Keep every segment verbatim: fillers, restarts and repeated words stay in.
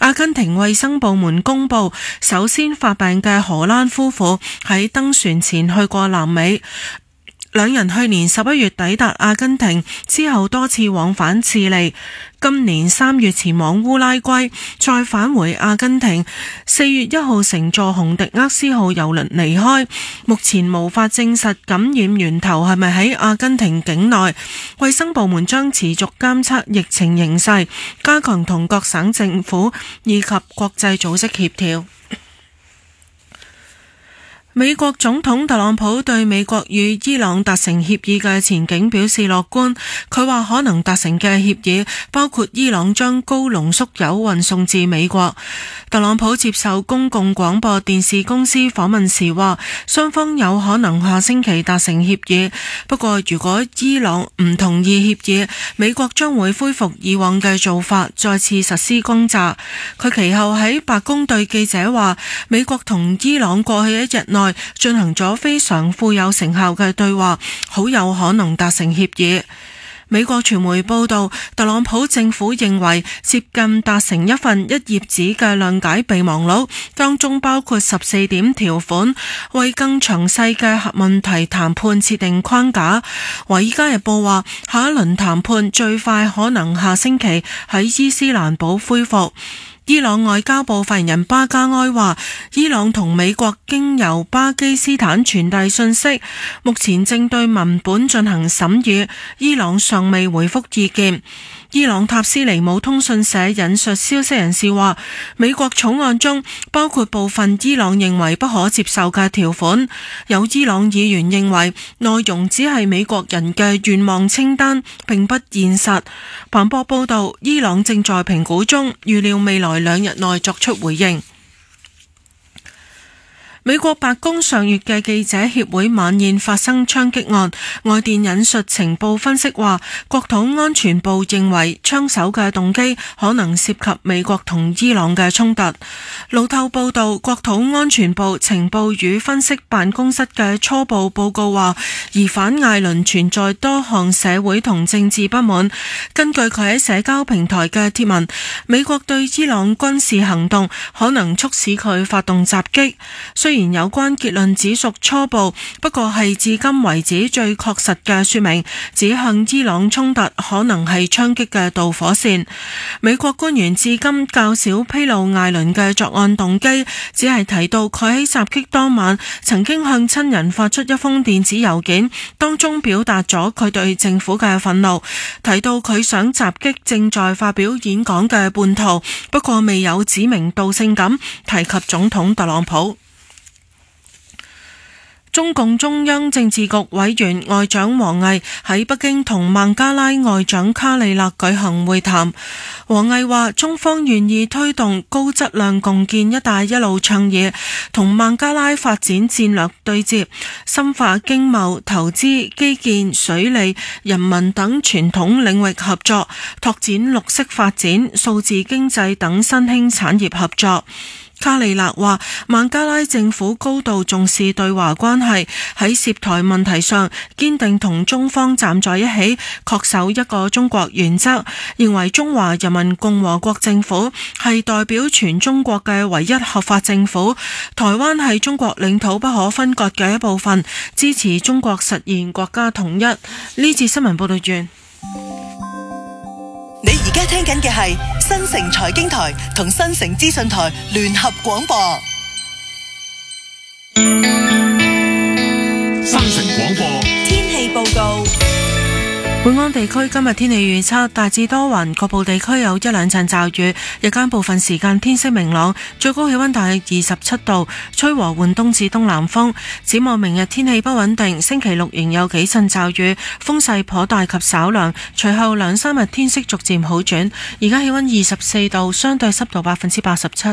阿根廷衛生部門公布，首先發病嘅荷蘭夫婦喺登船前去過南美。兩人去年十一月抵達阿根廷之後，多次往返智利，今年三月前往烏拉圭，再返回阿根廷。四月一號乘坐洪迪厄斯號郵輪離開，目前無法證實感染源頭係咪喺阿根廷境內。衛生部門將持續監測疫情形勢，加強同各省政府以及國際組織協調。美國總統特朗普對美國與伊朗達成協議嘅前景表示樂觀，佢話可能達成嘅協議包括伊朗將高濃縮鈾運送至美國。特朗普接受公共廣播電視公司訪問時話，雙方有可能下星期達成協議，不過如果伊朗唔同意協議，美國將會恢復以往嘅做法，再次實施轟炸。佢其後喺白宮對記者話，美國同伊朗過去一日內進行咗非常富有成效嘅對話，好有可能達成協議。美國傳媒報道，特朗普政府認為接近達成一份一頁紙嘅諒解備忘錄，當中包括十四點條款，為更詳細嘅核問題談判設定框架。華爾街日報話，下一輪談判最快可能下星期喺伊斯蘭堡恢復。伊朗外交部發言人巴加埃話，伊朗同美國經由巴基斯坦傳遞信息，目前正對文本進行審議，伊朗尚未回覆意見。伊朗塔斯尼姆通訊社引述消息人士話，美國草案中包括部分伊朗認為不可接受嘅條款，有伊朗議員認為內容只係美國人嘅願望清單，並不現實。彭博報道，伊朗正在評估中，預料未來兩日內作出回應。美國白宮上月嘅記者協會晚宴發生槍擊案，外電引述情報分析話，國土安全部認為槍手嘅動機可能涉及美國同伊朗嘅衝突。路透報道，國土安全部情報與分析辦公室嘅初步報告話，疑犯艾倫存在多項社會同政治不滿。根據佢喺社交平台嘅貼文，美國對伊朗軍事行動可能促使佢發動襲擊。雖然有關結論只屬初步，不過係至今為止最確實嘅說明，指向伊朗衝突可能係槍擊嘅導火線。美國官員至今較少披露艾倫嘅作案動機，只係提到佢喺襲擊當晚曾經向親人發出一封電子郵件，當中表達咗佢對政府嘅憤怒，提到佢想襲擊正在發表演講嘅叛徒，不過未有指名道姓咁提及總統特朗普。中共中央政治局委員外長王毅喺北京同孟加拉外長卡利勒舉行會談。王毅話，中方願意推動高質量共建一帶一路倡議，同孟加拉發展戰略對接，深化經貿、投資、基建、水利、人民等傳統領域合作，拓展綠色發展、數字經濟等新興產業合作。卡利勒話，孟加拉政府高度重視對華關係，喺涉台問題上堅定同中方站在一起，恪守一個中國原則，認為中華人民共和國政府係代表全中國嘅唯一合法政府，台灣係中國領土不可分割嘅一部分，支持中國實現國家統一。呢節新聞報道完。 你而家聽緊嘅係新城財經台同新城資訊台聯合廣播。 新城廣播天氣報告。 本港地區今日天氣預測大致多雲，局部地區有一兩陣驟雨，日間部分時間天色明朗，最高氣溫大約二十七度，吹和緩東至東南風。展望明日天氣不穩定，星期六仍有幾陣驟雨，風勢頗大及稍涼，隨後兩三日天色逐漸好轉。而家氣溫二十四度，相對濕度百分之八十七。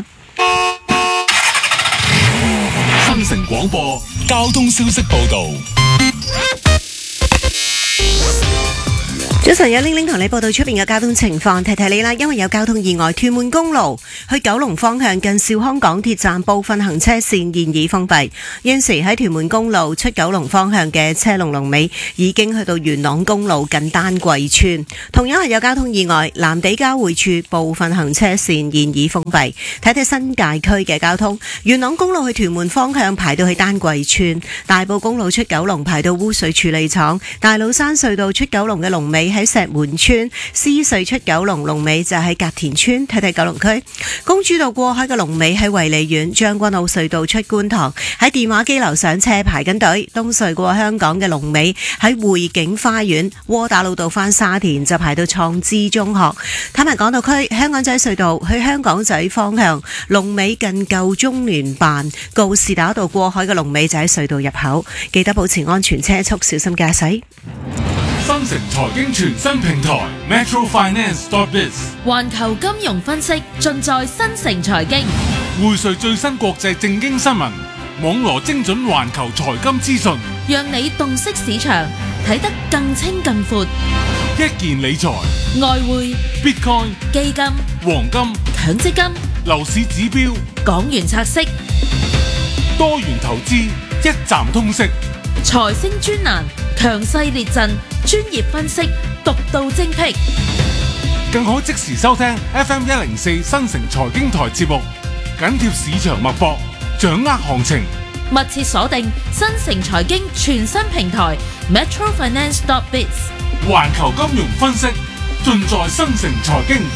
新城廣播交通消息報道。 早晨，有玲玲同你報道出邊嘅交通情況，提提你啦。因為有交通意外，屯門公路去九龍方向近兆康港鐵站部分行車線現已封閉。現時喺屯門公路出九龍方向嘅車龍龍尾已經去到元朗公路近丹桂村。同樣係有交通意外，藍地交匯處部分行車線現已封閉。睇睇新界區嘅交通，元朗公路去屯門方向排到去丹桂村，大埔公路出九龍排到污水處理廠，大老山隧道出九龍嘅龍尾喺石門村，獅隧出九龍龍尾就喺隔田村。睇睇九龍區公主道過海嘅龍尾喺維利苑，將軍澳隧道出觀塘喺電話機樓上車排緊隊，東隧過香港嘅龍尾喺匯景花園，窩打老道返沙田就排到創知中學。坦白港島區香港仔隧道去香港仔方向龍尾近舊中聯辦，告士打道過海嘅龍尾就喺隧道入口，記得保持安全車速，小心駕駛。 新城財經全新平台 Metro Finance dot biz， 環球金融分析盡在新城財經， 匯萃最新國際政經新聞，網羅精準環球財金資訊， 讓你洞悉市場，睇得更清更闊。 一件理財、 外匯、 Bitcoin、 基金、 黃金、 強積金、 樓市指標、 港元拆息、 多元投資，一站通識。 財星專欄，強勢列陣，專業分析，獨到精闢， 更可即時收聽 F M 一零四新城財經台節目，緊貼市場脈搏，掌握行情， 密切鎖定新城財經全新平台 Metro Finance dot biz， 環球金融分析盡在新城財經。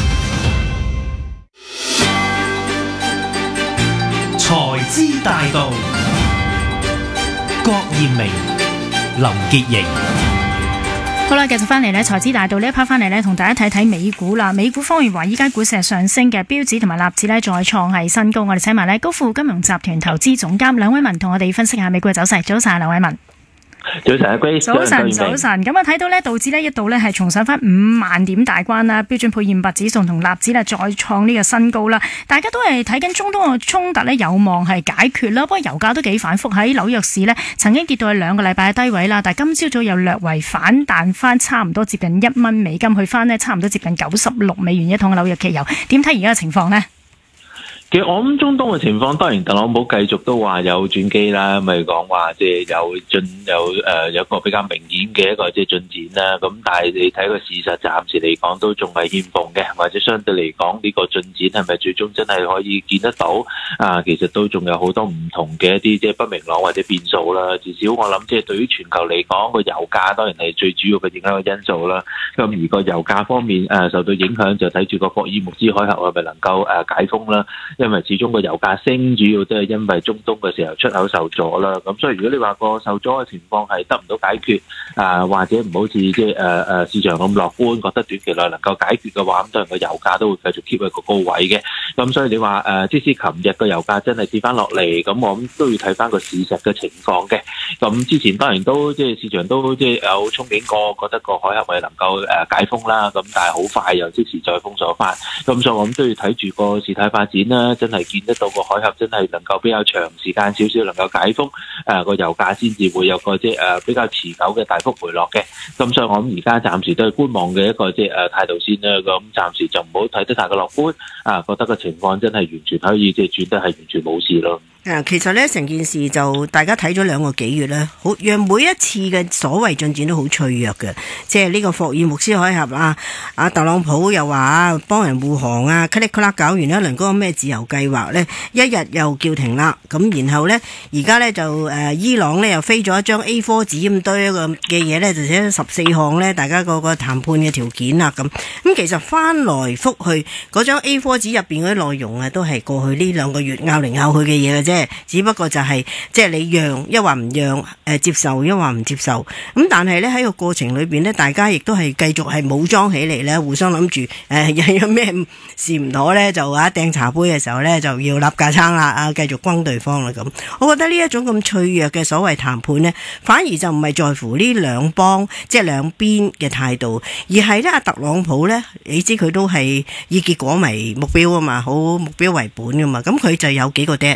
財資大道，郭艷明、林潔瑩。 好啦，繼續翻嚟呢財資大道呢一 part 翻嚟呢，同大家睇睇美股啦。美股方面話，依家股市係上升嘅，標指同埋納指呢再創係新高。我哋請埋呢高富金融集團投資總監梁偉文同我哋分析下美股嘅走勢。早晨，梁偉文。 早晨，阿 Grace。 早晨，早晨。咁啊，睇到呢道指呢一度呢係重上翻五萬點大關啦。標準普爾五百指數同納指呢再創呢個新高啦。大家都係睇緊中東嘅衝突呢有望係解決啦。不過油價都幾反覆，喺紐約市呢曾經跌到去兩個禮拜嘅低位啦。但係今朝早又略為反彈翻，差唔多接近一蚊美金，去翻呢差唔多接近九十六美元一桶嘅紐約期油。點睇而家嘅情況呢？ 其實我諗中東嘅情況，當然特朗普繼續都話有轉機啦，咪講話即係有進有誒、呃、有一個比較明顯嘅一個即係進展啦。咁但係你睇個事實，暫時嚟講都仲係欠奉嘅，或者相對嚟講呢個進展係咪最終真係可以見得到啊？其實都仲有好多唔同嘅一啲即係不明朗或者變數啦。至少我諗即係對於全球嚟講，個油價當然係最主要嘅影響嘅因素啦。咁而個油價方面誒、呃、受到影響，就睇住個霍爾木茲海峽係咪能夠誒、呃、解封啦。因為始終個油價升，主要都係因為中東嘅時候出口受阻啦。咁所以如果你話個受阻嘅情況係得唔到解決，啊或者唔好似即係誒誒市場咁樂觀，覺得短期內能夠解決嘅話，咁當然個油價都會繼續 keep 喺個高位嘅。咁所以你話誒、呃，即使琴日個油價真係跌翻落嚟，咁我諗都要睇翻個事實嘅情況嘅。咁之前當然都即係市場都即係有憧憬過，覺得個海峽係能夠誒解封啦。咁但係好快又即時再封鎖翻。咁所以我諗都要睇住個事態發展啦，真係見得到個海峽真係能夠比較長時間少少能夠解封，誒、呃、個油價先至會有個即係誒比較持久嘅大幅回落嘅。咁所以我諗而家暫時都係觀望嘅一個即係誒態度先啦。咁暫時就唔好睇得太過樂觀，啊覺得個情況真係完全可以即係轉得係完全冇事咯。 誒，其實咧成件事就大家睇咗兩個幾月咧，好讓每一次嘅所謂進展都好脆弱嘅，即係呢個霍爾木茲海峽啊，啊特朗普又話啊幫人護航啊，咔哩咔啦搞完一輪嗰個咩自由計劃咧，一日又叫停啦，咁然後咧而家咧就誒、呃、伊朗咧又飛咗一張 A 四 紙咁多一個嘅嘢咧，就寫咗十四項咧，大家個個談判嘅條件啦咁，咁其實翻來覆去嗰張 A 四 紙入邊嗰啲內容啊，都係過去呢兩個月拗嚟拗去嘅嘢嘅啫。只不過就係即係你讓一話唔讓，誒、呃、接受一話唔接受，咁但係咧喺個過程裏邊咧，大家亦都係繼續係武裝起嚟咧，互相諗住誒有咩事唔妥咧，就啊掟茶杯嘅時候咧就要立架撐啦，啊繼續轟對方啦咁。我覺得呢一種咁脆弱嘅所謂談判咧，反而就唔係在乎呢兩邦即係兩邊嘅態度，而係咧阿特朗普咧，你知佢都係以結果為目標啊嘛，好目標為本噶嘛，咁佢就有幾個 deadline。 。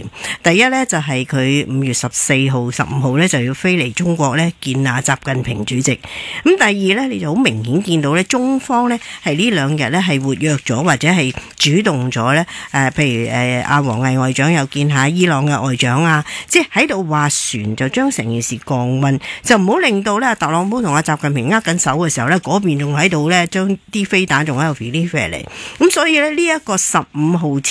第一呢，就係佢五月十四號、十五號呢就要飛嚟中國呢見下習近平主席。咁第二呢，你就好明顯見到呢，中方呢係呢兩日呢係活躍咗或者係主動咗呢。誒、呃，譬如誒阿王毅外長又見下伊朗嘅外長啊，即係喺度劃船，就將成件事降溫，就唔好令到呢特朗普同阿習近平握緊手嘅時候呢，嗰邊仲喺度呢將啲飛彈仲喺度飛嚟飛嚟。咁所以呢，呢、這、一個十五號前